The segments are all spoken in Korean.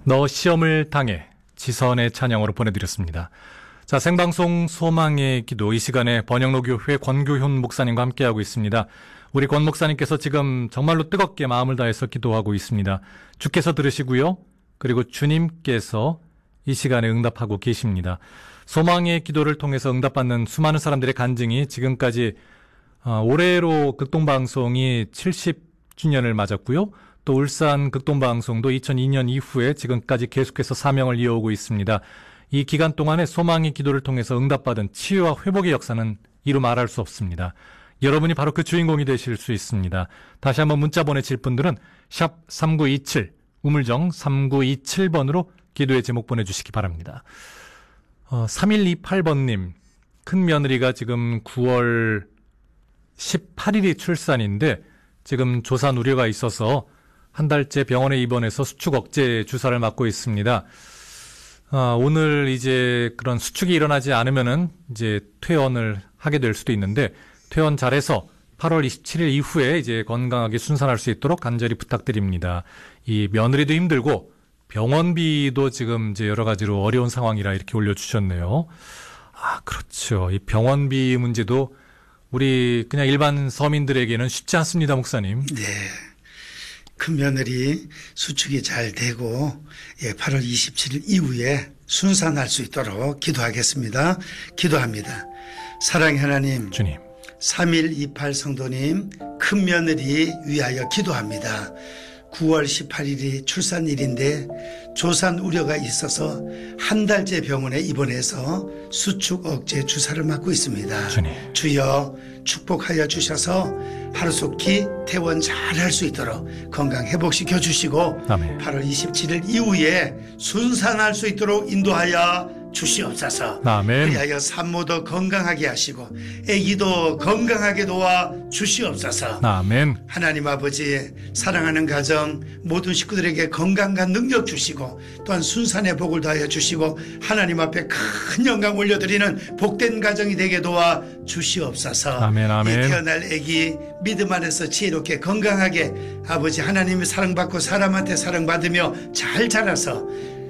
너 시험을 당해 지선의 찬양으로 보내드렸습니다. 자, 생방송 소망의 기도, 이 시간에 번영로교회 권교훈 목사님과 함께하고 있습니다. 우리 권 목사님께서 지금 정말로 뜨겁게 마음을 다해서 기도하고 있습니다. 주께서 들으시고요, 그리고 주님께서 이 시간에 응답하고 계십니다. 소망의 기도를 통해서 응답받는 수많은 사람들의 간증이 지금까지 올해로 극동방송이 70주년을 맞았고요. 또 울산 극동방송도 2002년 이후에 지금까지 계속해서 사명을 이어오고 있습니다. 이 기간 동안에 소망의 기도를 통해서 응답받은 치유와 회복의 역사는 이루 말할 수 없습니다. 여러분이 바로 그 주인공이 되실 수 있습니다. 다시 한번 문자 보내실 분들은 샵 3927, 우물정 3927번으로 기도의 제목 보내주시기 바랍니다. 3128번님, 큰 며느리가 지금 9월 18일이 출산인데 지금 조산 우려가 있어서 한 달째 병원에 입원해서 수축 억제 주사를 맞고 있습니다. 오늘 이제 그런 수축이 일어나지 않으면은 이제 퇴원을 하게 될 수도 있는데, 퇴원 잘해서 8월 27일 이후에 이제 건강하게 순산할 수 있도록 간절히 부탁드립니다. 이 며느리도 힘들고 병원비도 지금 이제 여러 가지로 어려운 상황이라 이렇게 올려주셨네요. 그렇죠. 이 병원비 문제도 우리 그냥 일반 서민들에게는 쉽지 않습니다, 목사님. 네. 큰 며느리 수축이 잘 되고 8월 27일 이후에 순산할 수 있도록 기도하겠습니다. 기도합니다. 사랑의 하나님, 주님, 3128 성도님, 큰 며느리 위하여 기도합니다. 9월 18일이 출산일인데 조산 우려가 있어서 한 달째 병원에 입원해서 수축 억제 주사를 맞고 있습니다. 주님, 주여 축복하여 주셔서 하루속히 퇴원 잘할 수 있도록 건강 회복시켜 주시고, 아멘. 8월 27일 이후에 순산할 수 있도록 인도하여 주시옵소서. 아멘. 그리하여 산모도 건강하게 하시고 아기도 건강하게 도와 주시옵소서. 아멘. 하나님 아버지, 사랑하는 가정 모든 식구들에게 건강과 능력 주시고 또한 순산의 복을 더하여 주시고 하나님 앞에 큰 영광 올려드리는 복된 가정이 되게 도와 주시옵소서. 아멘, 아멘. 이 태어날 아기 믿음 안에서 지혜롭게 건강하게 아버지 하나님의 사랑받고 사람한테 사랑받으며 잘 자라서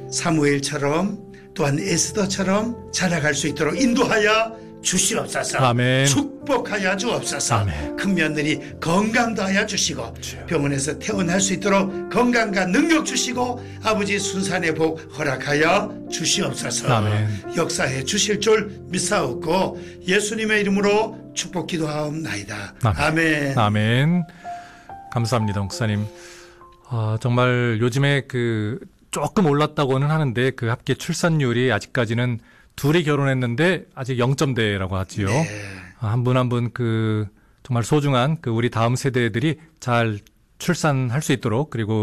사무엘처럼 또한 에스더처럼 자라갈 수 있도록 인도하여 주시옵소서. 아멘. 축복하여 주옵소서. 아멘. 큰 며느리 건강 더하여 주시고 병원에서 퇴원할 수 있도록 건강과 능력 주시고 아버지 순산의 복 허락하여 주시옵소서. 아멘. 역사해 주실 줄 믿사옵고 예수님의 이름으로 축복 기도하옵나이다. 아멘. 아멘. 감사합니다, 목사님. 정말 요즘에 조금 올랐다고는 하는데 그 합계 출산율이 아직까지는 둘이 결혼했는데 아직 0점대라고 하지요. 네. 한 분 한 분 정말 소중한 우리 다음 세대들이 잘 출산할 수 있도록, 그리고